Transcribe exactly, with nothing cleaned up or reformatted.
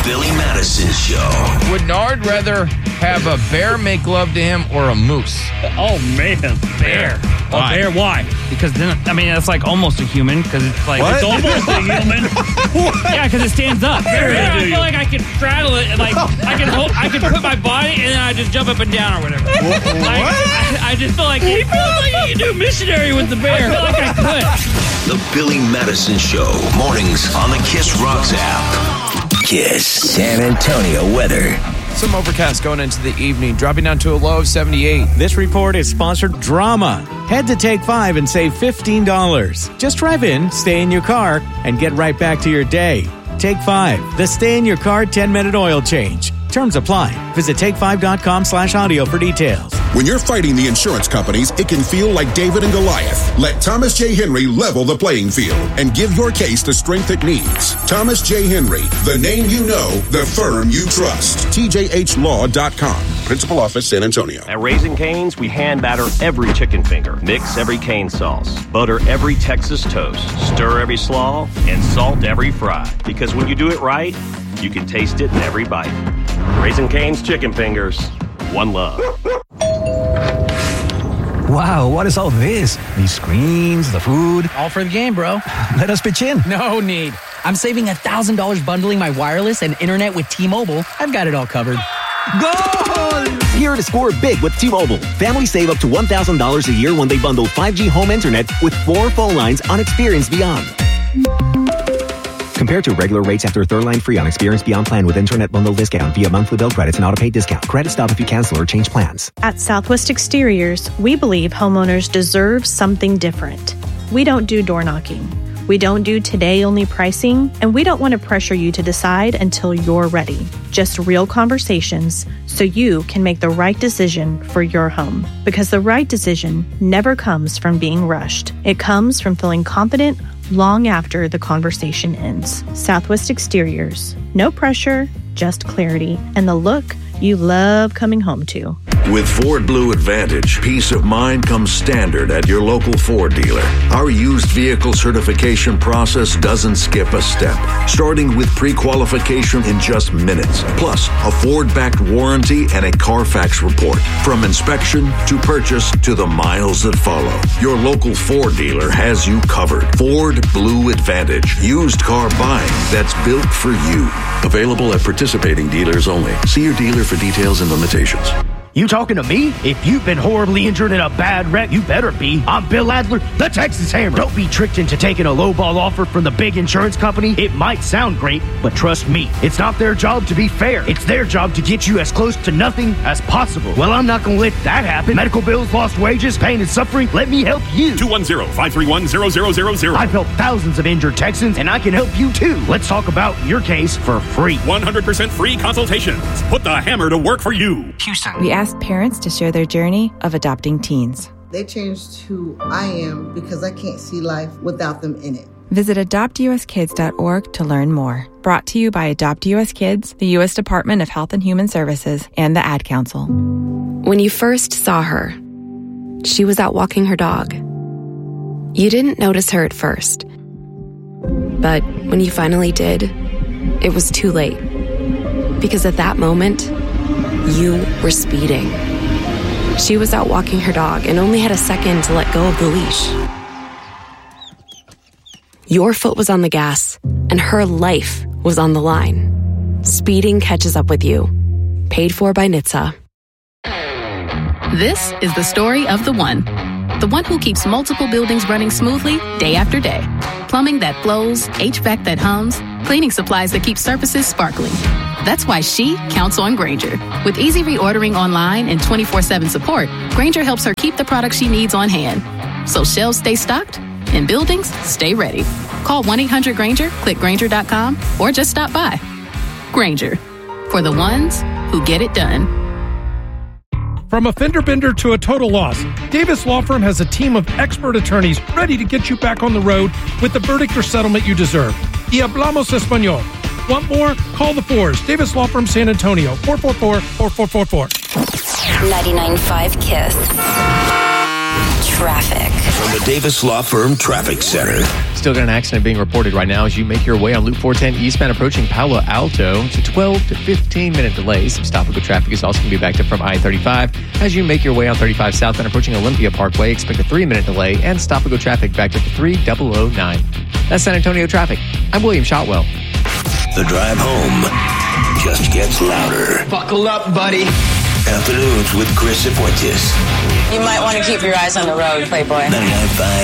Billy Madison Show. Would Nard rather have a bear make love to him or a moose? Oh, man. Bear. Why? A bear, why? Because then, I mean, it's like almost a human, because it's like... What? It's almost a human? Yeah, because it stands up. Yeah, I feel like I could straddle it, and like, I can hold, I can put my body, and then I just jump up and down or whatever. What? Like, I, I just feel like... He feels like you can do missionary with the bear. I feel like I could. The Billy Madison Show. Mornings on the Kiss Rocks app. Kiss San Antonio weather. Some overcast going into the evening, dropping down to a low of seventy-eight. This report is sponsored Drama. Head to Take five and save fifteen dollars. Just drive in, stay in your car, and get right back to your day. Take five, the stay in your car ten-minute oil change. Terms apply. Visit take five dot com slash audio for details. When you're fighting the insurance companies, it can feel like David and Goliath. Let Thomas J. Henry level the playing field and give your case the strength it needs. Thomas J. Henry, the name you know, the firm you trust. T J H law dot com. Principal Office, San Antonio. At Raising Cane's, we hand batter every chicken finger, mix every cane sauce, butter every Texas toast, stir every slaw, and salt every fry. Because when you do it right, you can taste it in every bite. Raising Cane's chicken fingers. One love. Wow, what is all this? These screens, the food. All for the game, bro. Let us pitch in. No need. I'm saving one thousand dollars bundling my wireless and internet with T-Mobile. I've got it all covered. Goal! Here to score big with T-Mobile. Families save up to one thousand dollars a year when they bundle five G home internet with four phone lines on Experience Beyond. Compared to regular rates after third line free on Experience Beyond plan with internet bundle discount via monthly bill credits and auto-pay discount. Credit stop if you cancel or change plans. At Southwest Exteriors, we believe homeowners deserve something different. We don't do door knocking. We don't do today-only pricing, and we don't want to pressure you to decide until you're ready. Just real conversations so you can make the right decision for your home. Because the right decision never comes from being rushed. It comes from feeling confident long after the conversation ends. Southwest Exteriors. No pressure, just clarity, and the look you love coming home to. With Ford Blue Advantage, peace of mind comes standard at your local Ford dealer. Our used vehicle certification process doesn't skip a step, starting with pre-qualification in just minutes, plus a Ford-backed warranty and a Carfax report. From inspection to purchase to the miles that follow, your local Ford dealer has you covered. Ford Blue Advantage, used car buying that's built for you. Available at participating dealers only. See your dealer for details and limitations. You talking to me? If you've been horribly injured in a bad wreck, you better be. I'm Bill Adler, the Texas Hammer. Don't be tricked into taking a lowball offer from the big insurance company. It might sound great, but trust me, it's not their job to be fair. It's their job to get you as close to nothing as possible. Well, I'm not going to let that happen. Medical bills, lost wages, pain and suffering. Let me help you. two one zero, five three one, zero zero zero zero. I've helped thousands of injured Texans, and I can help you too. Let's talk about your case for free. one hundred percent free consultations. Put the hammer to work for you. Houston. We asked parents to share their journey of adopting teens. They changed who I am because I can't see life without them in it. Visit adopt u s kids dot org to learn more. Brought to you by Adopt U S Kids, the U S Department of Health and Human Services, and the Ad Council. When you first saw her, she was out walking her dog. You didn't notice her at first. But when you finally did, it was too late. Because at that moment, you were speeding. She was out walking her dog and only had a second to let go of the leash. Your foot was on the gas, and her life was on the line. Speeding catches up with you. Paid for by N H T S A. This is the story of the one. The one who keeps multiple buildings running smoothly day after day. Plumbing that flows, H V A C that hums, cleaning supplies that keep surfaces sparkling. That's why she counts on Grainger. With easy reordering online and twenty-four seven support, Grainger helps her keep the products she needs on hand. So shelves stay stocked and buildings stay ready. Call one eight hundred Grainger, click Grainger dot com, or just stop by. Grainger, for the ones who get it done. From a fender bender to a total loss, Davis Law Firm has a team of expert attorneys ready to get you back on the road with the verdict or settlement you deserve. Y hablamos español. Want more? Call the Fours. Davis Law Firm, San Antonio, four four four, four four four four. ninety-nine point five KISS. Traffic. From the Davis Law Firm Traffic Center. Still got an accident being reported right now as you make your way on Loop four ten eastbound approaching Palo Alto. It's a twelve to fifteen minute delay. Some stop-and-go traffic is also going to be backed up from I thirty-five. As you make your way on thirty-five southbound approaching Olympia Parkway, expect a three minute delay and stop-and-go traffic backed up to three thousand nine. That's San Antonio traffic. I'm William Shotwell. The drive home just gets louder. Buckle up, buddy. Afternoons with Chris Cifuentes. You might want to keep your eyes on the road, Playboy. ninety-nine point five